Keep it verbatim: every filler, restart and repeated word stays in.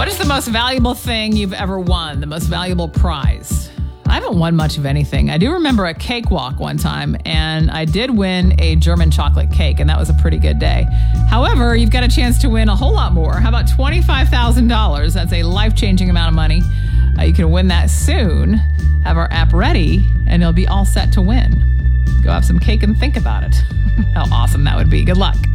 What is the most valuable thing you've ever won? The most valuable prize? I haven't won much of anything. I do remember a cakewalk one time, and I did win a German chocolate cake, and that was a pretty good day. However, you've got a chance to win a whole lot more. How about twenty-five thousand dollars? That's a life-changing amount of money. Uh, you can win that soon. Have our app ready, and you'll be all set to win. Go have some cake and think about it. How awesome that would be. Good luck.